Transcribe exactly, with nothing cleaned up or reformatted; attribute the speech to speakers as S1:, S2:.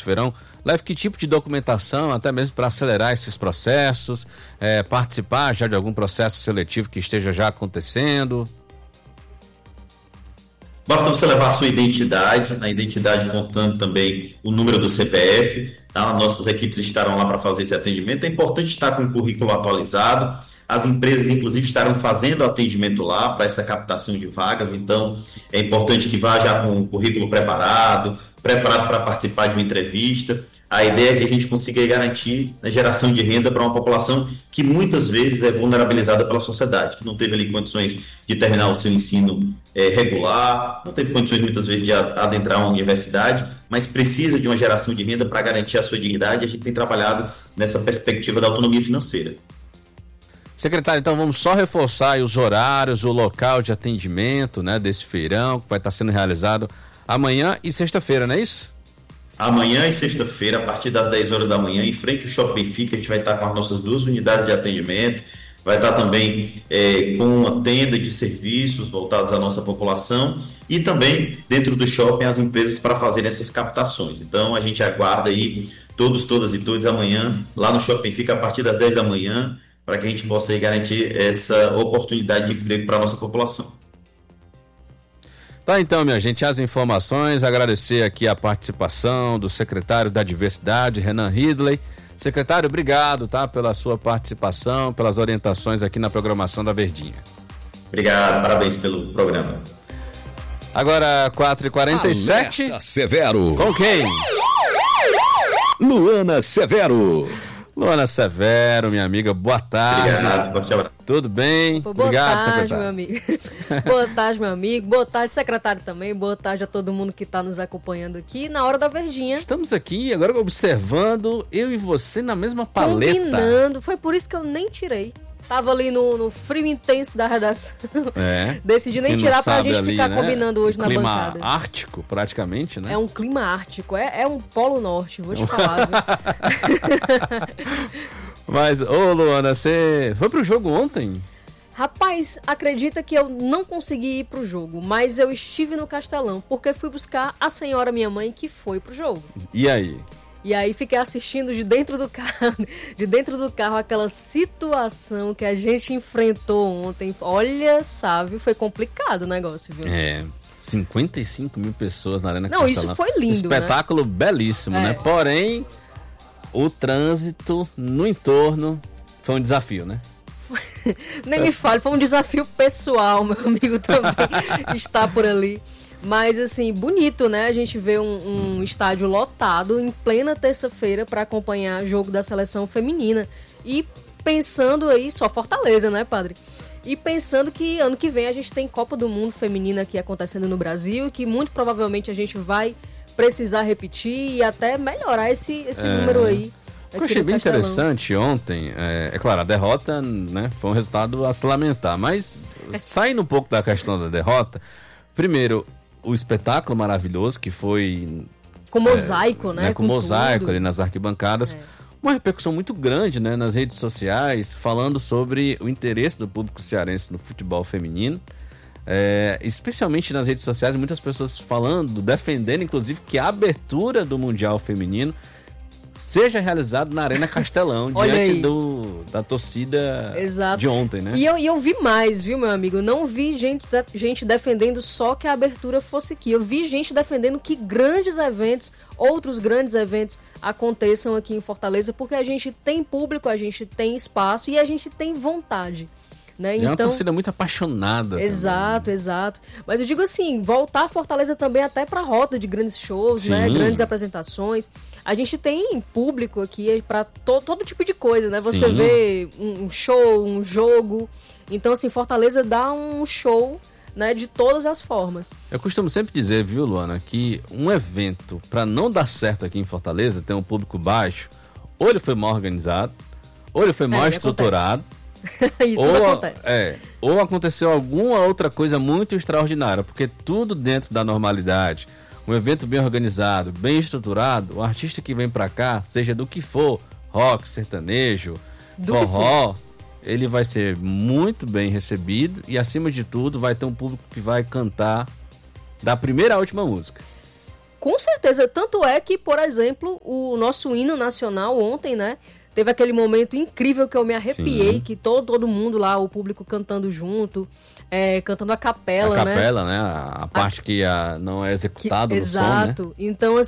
S1: feirão, leve que tipo de documentação, até mesmo para acelerar esses processos, é, participar já de algum processo seletivo que esteja já acontecendo?
S2: Basta você levar a sua identidade, a identidade contando também o número do C P F, tá? Nossas equipes estarão lá para fazer esse atendimento. É importante estar com o currículo atualizado. As empresas, inclusive, estarão fazendo atendimento lá para essa captação de vagas, então é importante que vá já com o currículo preparado, preparado para participar de uma entrevista. A ideia é que a gente consiga garantir a geração de renda para uma população que muitas vezes é vulnerabilizada pela sociedade, que não teve ali condições de terminar o seu ensino é, regular, não teve condições muitas vezes de adentrar uma universidade, mas precisa de uma geração de renda para garantir a sua dignidade. A gente tem trabalhado nessa perspectiva da autonomia financeira.
S1: Secretário, então vamos só reforçar aí os horários, o local de atendimento, né, desse feirão que vai estar sendo realizado amanhã e sexta-feira, não é isso?
S2: Amanhã e sexta-feira, a partir das dez horas da manhã, em frente ao Shopping Benfica, a gente vai estar com as nossas duas unidades de atendimento, vai estar também é, com uma tenda de serviços voltados à nossa população e também dentro do shopping as empresas para fazerem essas captações. Então a gente aguarda aí todos, todas e todos amanhã lá no Shopping Benfica a partir das dez da manhã, para que a gente possa aí garantir essa oportunidade de emprego para a nossa população.
S1: Tá, então, minha gente, as informações, agradecer aqui a participação do secretário da Diversidade, Renan Ridley. Secretário, obrigado, tá, pela sua participação, pelas orientações aqui na programação da Verdinha.
S2: Obrigado, parabéns pelo programa.
S1: Agora, quatro e quarenta e sete.
S3: Alerta Severo.
S1: Com quem?
S3: Luana Severo.
S1: Luana Severo, minha amiga, boa tarde.
S2: Obrigado, forte abraço.
S1: Tudo bem?
S4: Pô, boa
S1: Obrigado,
S4: tarde,
S1: secretário.
S4: meu amigo. Boa tarde, meu amigo. Boa tarde, secretário também. Boa tarde a todo mundo que está nos acompanhando aqui na Hora da Verdinha.
S1: Estamos aqui agora observando eu e você na mesma paleta.
S4: Combinando. Foi por isso que eu nem tirei. Tava ali no, no frio intenso da redação.
S1: É.
S4: Decidi nem
S1: Quem
S4: tirar
S1: não
S4: pra
S1: sabe
S4: gente
S1: ali,
S4: ficar
S1: né?
S4: combinando hoje na
S1: clima
S4: bancada.
S1: ártico, praticamente, né?
S4: É um clima ártico. É, é um polo norte, vou te falar. Viu?
S1: Mas, ô Luana, você foi pro jogo ontem?
S4: Rapaz, acredita que eu não consegui ir pro jogo, mas eu estive no Castelão, porque fui buscar a senhora minha mãe que foi pro jogo.
S1: E aí?
S4: E aí fiquei assistindo de dentro do carro, de dentro do carro, aquela situação que a gente enfrentou ontem. Olha, sabe, foi complicado o negócio, viu?
S1: É, cinquenta e cinco mil pessoas na Arena
S4: Não,
S1: Castelão.
S4: isso foi lindo,
S1: Espetáculo né? belíssimo,
S4: é.
S1: né? Porém, o trânsito no entorno foi um desafio, né?
S4: Nem me fale, foi um desafio pessoal, meu amigo também está por ali. Mas assim, bonito, né? A gente vê um, um estádio lotado em plena terça-feira para acompanhar o jogo da seleção feminina. E pensando aí, só Fortaleza, né, padre? E pensando que ano que vem a gente tem Copa do Mundo Feminina aqui acontecendo no Brasil e que muito provavelmente a gente vai precisar repetir e até melhorar esse, esse é... número aí.
S1: Eu achei bem Castelão. Interessante ontem, é, é claro, a derrota, né, foi um resultado a se lamentar, mas saindo um pouco da questão da derrota, primeiro, o espetáculo maravilhoso que foi...
S4: Com mosaico, é, né?
S1: né? Com, com mosaico tudo. Ali nas arquibancadas, é. Uma repercussão muito grande, né, nas redes sociais, falando sobre o interesse do público cearense no futebol feminino, é, especialmente nas redes sociais, muitas pessoas falando, defendendo, inclusive, que a abertura do Mundial Feminino seja realizado na Arena Castelão, diante do, da torcida Exato. De ontem, né?
S4: E eu, e eu vi mais, viu, meu amigo? Não vi gente, gente defendendo só que a abertura fosse aqui. Eu vi gente defendendo que grandes eventos, outros grandes eventos aconteçam aqui em Fortaleza, porque a gente tem público, a gente tem espaço e a gente tem vontade. Né?
S1: É
S4: então,
S1: uma torcida muito apaixonada.
S4: Exato, também. exato. Mas eu digo assim, voltar a Fortaleza também até para a rota de grandes shows, né? Grandes apresentações. A gente tem público aqui para to- todo tipo de coisa, né? Você Sim. vê um, um show, um jogo. Então, assim, Fortaleza dá um show, né, de todas as formas.
S1: Eu costumo sempre dizer, viu, Luana, que um evento, para não dar certo aqui em Fortaleza, tem um público baixo, ou ele foi mal organizado, ou ele foi mal é, estruturado,
S4: e tudo
S1: ou,
S4: acontece.
S1: É, ou aconteceu alguma outra coisa muito extraordinária, porque tudo dentro da normalidade, um evento bem organizado, bem estruturado, o artista que vem pra cá, seja do que for, rock, sertanejo, do forró, ele vai ser muito bem recebido e, acima de tudo, vai ter um público que vai cantar da primeira à última música.
S4: Com certeza, tanto é que, por exemplo, o nosso hino nacional ontem, né, teve aquele momento incrível que eu me arrepiei, Sim. que todo, todo mundo lá, o público cantando junto, é, cantando a capela,
S1: a
S4: né?
S1: capela, né? A, a parte a, que a, não é executada no som, né?
S4: Exato. Então,